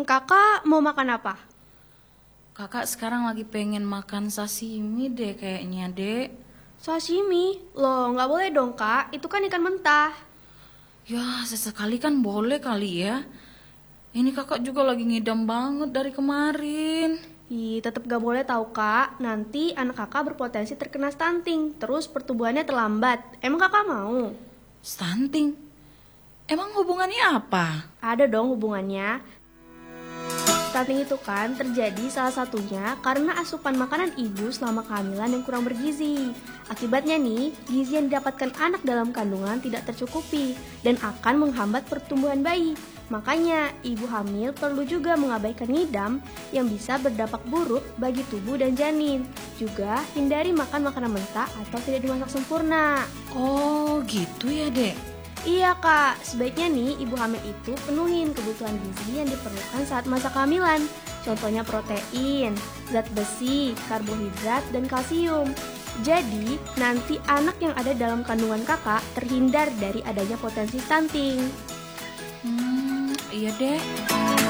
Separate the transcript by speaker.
Speaker 1: Kakak mau makan apa?
Speaker 2: Kakak sekarang lagi pengen makan sashimi deh kayaknya, Dek.
Speaker 1: Sashimi? Loh, nggak boleh dong, Kak. Itu kan ikan mentah.
Speaker 2: Ya, sesekali kan boleh kali ya. Ini kakak juga lagi ngidam banget dari kemarin.
Speaker 1: Ih, tetap nggak boleh tahu, Kak. Nanti anak kakak berpotensi terkena stunting, terus pertumbuhannya terlambat. Emang kakak mau?
Speaker 2: Stunting? Emang hubungannya apa?
Speaker 1: Ada dong hubungannya. Stunting itu kan terjadi salah satunya karena asupan makanan ibu selama kehamilan yang kurang bergizi. Akibatnya nih, gizi yang didapatkan anak dalam kandungan tidak tercukupi dan akan menghambat pertumbuhan bayi. Makanya, ibu hamil perlu juga mengabaikan ngidam yang bisa berdampak buruk bagi tubuh dan janin. Juga hindari makan makanan mentah atau tidak dimasak sempurna.
Speaker 2: Oh, gitu ya, Dek.
Speaker 1: Iya kak, sebaiknya nih ibu hamil itu penuhin kebutuhan gizi yang diperlukan saat masa kehamilan. Contohnya protein, zat besi, karbohidrat, dan kalsium. Jadi, nanti anak yang ada dalam kandungan kakak terhindar dari adanya potensi stunting.
Speaker 2: Iya deh.